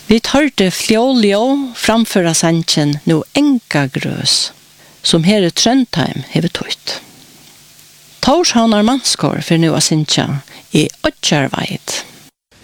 Vi hørte Fjolio framføre sanchen no enka grøs, som her i Trøndheim hever tøyt. Torshavnar mannskår for nu a sinja i Åtjarveit.